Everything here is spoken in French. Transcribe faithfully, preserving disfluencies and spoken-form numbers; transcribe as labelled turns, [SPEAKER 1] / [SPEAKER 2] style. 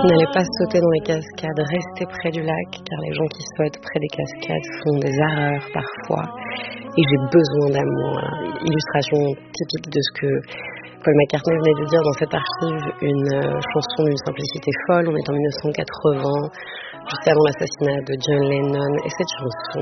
[SPEAKER 1] N'allez pas sauter dans les cascades, restez près du lac, car les gens qui sautent près des cascades font des erreurs parfois. Et j'ai besoin d'amour. Voilà. Illustration typique de ce que Paul McCartney venait de dire dans cette archive, une euh, chanson d'une simplicité folle. On est en mille neuf cent quatre-vingts, juste avant l'assassinat de John Lennon. Et cette chanson,